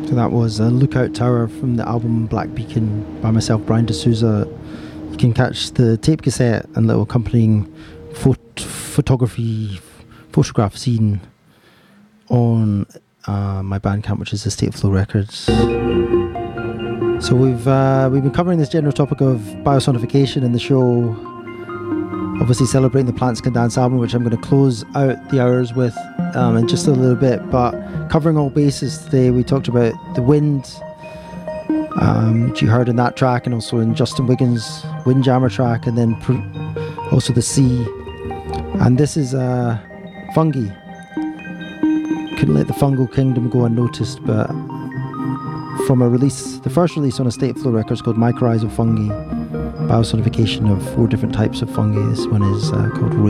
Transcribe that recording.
So that was a Lookout Tower from the album Black Beacon by myself, Brian D'Souza. You can catch the tape cassette and little accompanying photograph scene on my Bandcamp, which is Estate Flow Records. So we've been covering this general topic of biosonification in the show, obviously celebrating the Plants Can Dance album, which I'm going to close out the hours with in just a little bit, but covering all bases today. We talked about the wind, which you heard in that track, and also in Justin Wiggins' Windjammer track, and then also the sea. And this is fungi. Couldn't let the fungal kingdom go unnoticed, but from a release, the first release on Estate Flow Records called Mycorrhizal Fungi, biosonification of 4 different types of fungi. This one is called